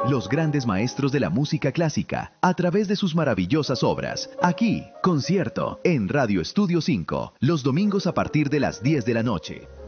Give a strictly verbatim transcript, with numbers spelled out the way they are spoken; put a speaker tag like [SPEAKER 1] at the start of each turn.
[SPEAKER 1] los grandes maestros de la música clásica, a través de sus maravillosas obras. Aquí, concierto, en Radio Estudio cinco, los domingos a partir de las diez de la noche.